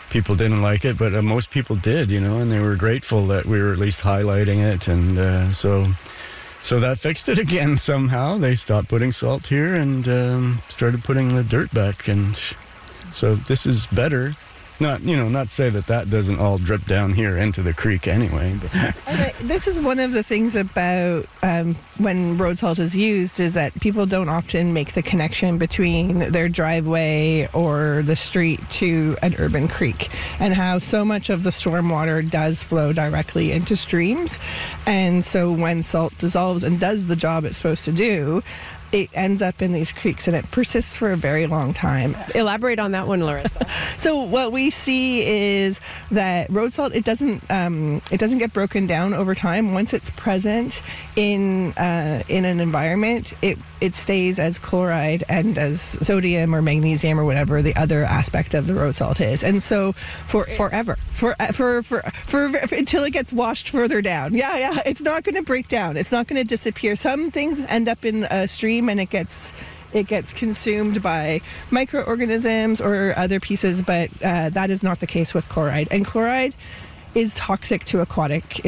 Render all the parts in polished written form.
people didn't like it, but most people did, and they were grateful that we were at least highlighting it. And so that fixed it again somehow. They stopped putting salt here and started putting the dirt back. And so this is better. Not say that doesn't all drip down here into the creek anyway. But. This is one of the things about when road salt is used, is that people don't often make the connection between their driveway or the street to an urban creek, and how so much of the stormwater does flow directly into streams. And so when salt dissolves and does the job it's supposed to do, it ends up in these creeks and it persists for a very long time. Elaborate on that one, Larissa. So what we see is that road salt, it doesn't get broken down over time. Once it's present in an environment, it stays as chloride and as sodium or magnesium or whatever the other aspect of the road salt is. And so forever until it gets washed further down. Yeah, it's not going to break down. It's not going to disappear. Some things end up in a stream and it gets consumed by microorganisms or other pieces, but that is not the case with chloride. And chloride is toxic to aquatic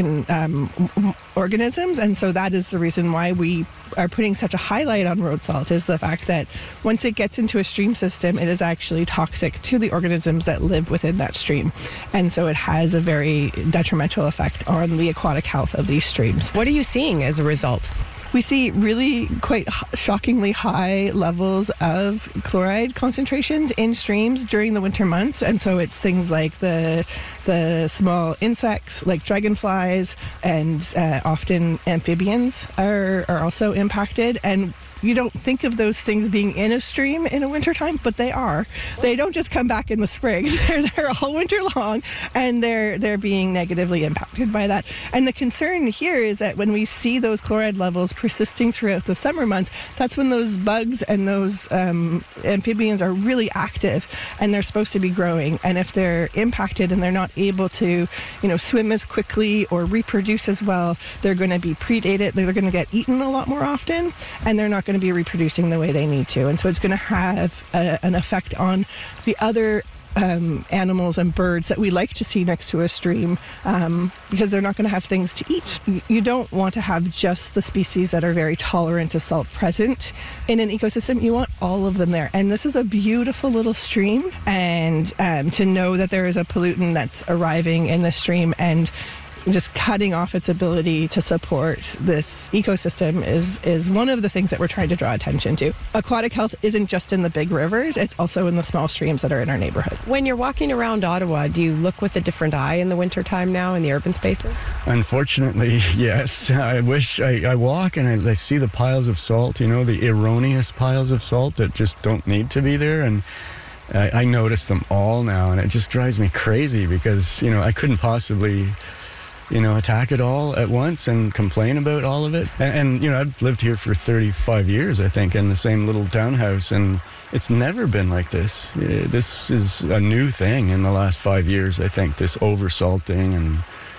organisms, and so that is the reason why we are putting such a highlight on road salt, is the fact that once it gets into a stream system, it is actually toxic to the organisms that live within that stream, and so it has a very detrimental effect on the aquatic health of these streams. What are you seeing as a result? We see really quite shockingly high levels of chloride concentrations in streams during the winter months. And so it's things like the small insects like dragonflies, and often amphibians are also impacted. And you don't think of those things being in a stream in a wintertime, but they are. They don't just come back in the spring. They're there all winter long, and they're being negatively impacted by that. And the concern here is that when we see those chloride levels persisting throughout the summer months, that's when those bugs and those amphibians are really active, and they're supposed to be growing. And if they're impacted and they're not able to, swim as quickly or reproduce as well, they're going to be predated. They're going to get eaten a lot more often, and they're not going to be reproducing the way they need to. And so it's going to have an effect on the other animals and birds that we like to see next to a stream, because they're not going to have things to eat. You don't want to have just the species that are very tolerant to salt present in an ecosystem. You want all of them there. And this is a beautiful little stream, and to know that there is a pollutant that's arriving in the stream and just cutting off its ability to support this ecosystem is one of the things that we're trying to draw attention to. Aquatic health isn't just in the big rivers, it's also in the small streams that are in our neighborhood. When you're walking around Ottawa, do you look with a different eye in the wintertime now in the urban spaces? Unfortunately, yes. I wish I walk and I see the piles of salt, the erroneous piles of salt that just don't need to be there. And I notice them all now, and it just drives me crazy because, I couldn't possibly attack it all at once and complain about all of it. And I've lived here for 35 years, I think, in the same little townhouse, and it's never been like this. This is a new thing in the last 5 years, I think, this oversalting, and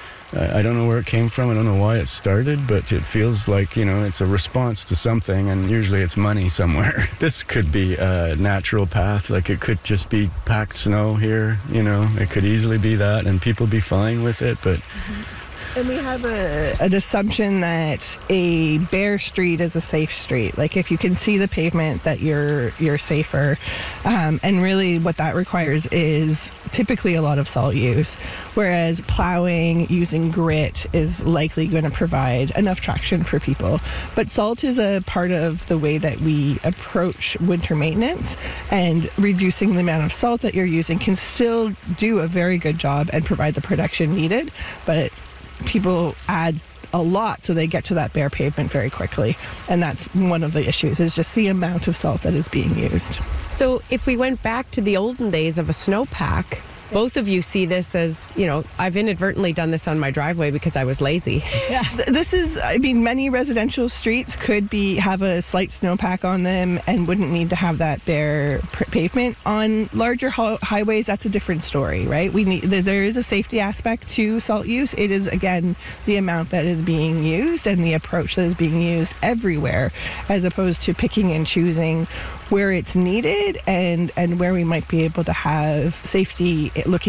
I don't know where it came from. I don't know why it started, but it feels like, it's a response to something, and usually it's money somewhere. This could be a natural path. Like, it could just be packed snow here, It could easily be that, and people be fine with it, but... And we have an assumption that a bare street is a safe street. Like, if you can see the pavement, that you're safer. And really what that requires is typically a lot of salt use, whereas plowing using grit is likely going to provide enough traction for people. But salt is a part of the way that we approach winter maintenance, and reducing the amount of salt that you're using can still do a very good job and provide the protection needed, but people add a lot so they get to that bare pavement very quickly, and that's one of the issues, is just the amount of salt that is being used. So if we went back to the olden days of a snowpack, both of you see this as, I've inadvertently done this on my driveway because I was lazy. Yeah. This is, many residential streets could have a slight snowpack on them and wouldn't need to have that bare pavement. On larger highways, that's a different story, right? There is a safety aspect to salt use. It is, again, the amount that is being used and the approach that is being used everywhere, as opposed to picking and choosing where it's needed and where we might be able to have safety looking